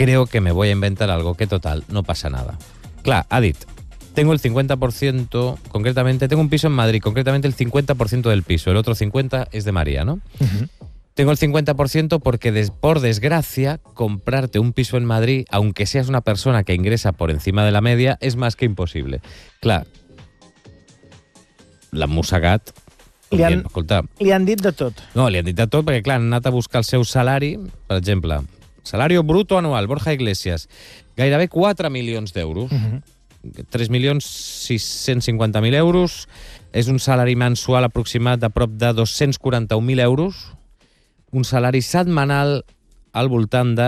creo que me voy a inventar algo que total, no pasa nada. Clar, ha dit, tengo el 50%, concretamente, tengo un piso en Madrid, concretamente el 50% del piso, el otro 50% es de María, ¿no? Tengo el 50% porque, por desgracia, comprarte un piso en Madrid, aunque seas una persona que ingresa por encima de la media, és més que impossible. Clar, l'han mossegat. Li han dit de tot. No, li han dit de tot perquè, clar, han anat a buscar el seu salari. Per exemple, salario bruto anual, Borja Iglesias, gairebé 4 milions d'euros. 3.650.000 euros. És un salari mensual aproximat de prop de 241.000 euros. Un salari setmanal al voltant de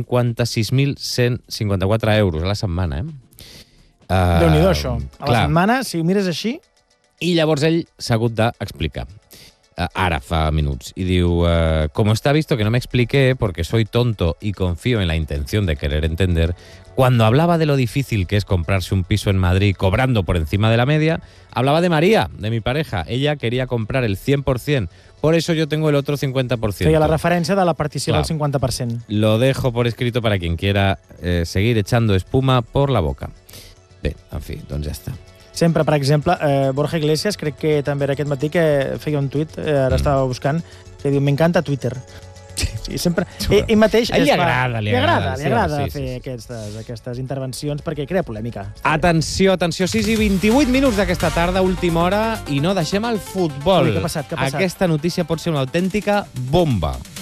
56.154 euros a la setmana, Déu-n'hi-do, això. A la setmana, si ho mires així... I llavors ell s'ha hagut d'explicar. Ara, fa minuts. Y diu, como está visto que no me expliqué porque soy tonto y confío en la intención de querer entender, cuando hablaba de lo difícil que es comprarse un piso en Madrid cobrando por encima de la media, hablaba de María, de mi pareja. Ella quería comprar el 100%, por eso yo tengo el otro 50%. Feia la referència de la partició del 50%. Lo dejo por escrito para quien quiera seguir echando espuma por la boca. Bé, en fi, doncs ja està. Sempre, per exemple, Borja Iglesias, crec que també era aquest matí que feia un tuit, ara estava buscant, que diu, m'encanta Twitter. Sí, sempre. Ell mateix... Li agrada fer aquestes intervencions perquè crea polèmica. Atenció, 6:28 minuts d'aquesta tarda, última hora, i no deixem el futbol. Què ha passat? Aquesta notícia pot ser una autèntica bomba.